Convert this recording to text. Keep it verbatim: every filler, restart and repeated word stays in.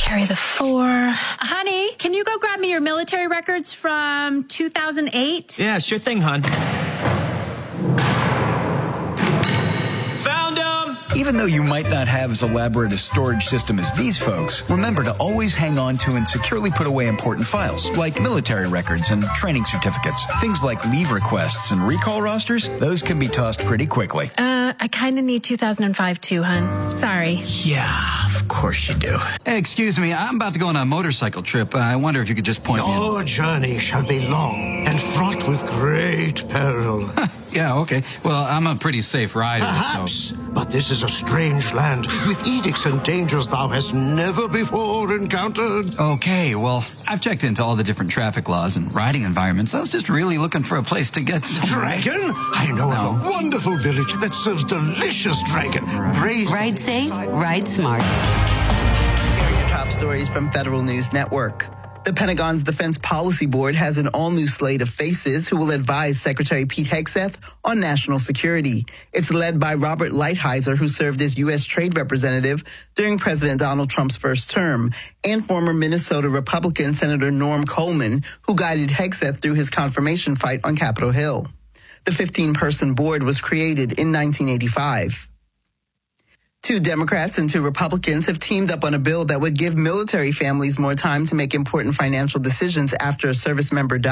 carry the four. Honey, can you go grab me your military records from two thousand eight? Yeah, sure thing, hon. Found them! Even though you might not have as elaborate a storage system as these folks, remember to always hang on to and securely put away important files, like military records and training certificates. Things like leave requests and recall rosters, those can be tossed pretty quickly. Uh, I kind of need two thousand five too, hun. Sorry. Yeah, of course you do. Hey, excuse me, I'm about to go on a motorcycle trip. I wonder if you could just point me in. Your journey shall be long and fraught with great peril. Yeah, okay. Well, I'm a pretty safe rider, Perhaps, so... but this is a strange land with edicts and dangers thou hast never before encountered. Okay, well, I've checked into all the different traffic laws and riding environments. I was just really looking for a place to get some... Dragon? I know No. of a wonderful village that serves delicious dragon. Braised... Ride safe, ride smart. Here are your top stories from Federal News Network. The Pentagon's Defense Policy Board has an all-new slate of faces who will advise Secretary Pete Hegseth on national security. It's led by Robert Lighthizer, who served as U S Trade Representative during President Donald Trump's first term, and former Minnesota Republican Senator Norm Coleman, who guided Hegseth through his confirmation fight on Capitol Hill. The fifteen-person board was created in nineteen eighty-five. Two Democrats and two Republicans have teamed up on a bill that would give military families more time to make important financial decisions after a service member dies.